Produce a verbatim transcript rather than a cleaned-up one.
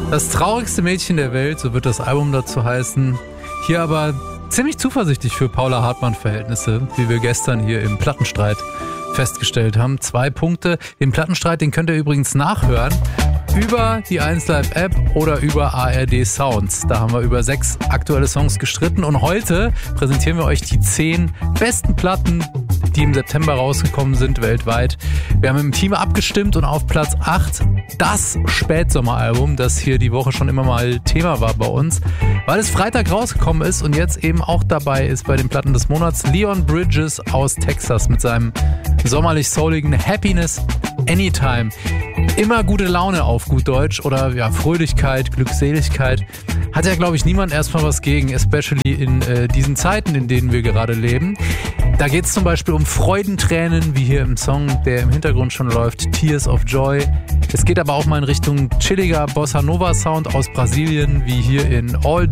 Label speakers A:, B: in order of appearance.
A: Das traurigste Mädchen der Welt, so wird das Album dazu heißen. Hier aber ziemlich zuversichtlich für Paula Hartmann-Verhältnisse, wie wir gestern hier im Plattenstreit festgestellt haben. Zwei Punkte. Den Plattenstreit, den könnt ihr übrigens nachhören über die eins Live App oder über A R D Sounds. Da haben wir über sechs aktuelle Songs gestritten und heute präsentieren wir euch die zehn besten Platten, die im September rausgekommen sind weltweit. Wir haben im Team abgestimmt und auf Platz acht das Spätsommeralbum, das hier die Woche schon immer mal Thema war bei uns, weil es Freitag rausgekommen ist und jetzt eben auch dabei ist bei den Platten des Monats. Leon Bridges aus Texas mit seinem sommerlich-souligen Happiness Anytime. Immer gute Laune auf gut Deutsch oder ja, Fröhlichkeit, Glückseligkeit. Hat ja, glaube ich, niemand erstmal was gegen, especially in äh, diesen Zeiten, in denen wir gerade leben. Da geht es zum Beispiel um Freudentränen, wie hier im Song, der im Hintergrund schon läuft, Tears of Joy. Es geht aber auch mal in Richtung chilliger Bossa Nova Sound aus Brasilien, wie hier in All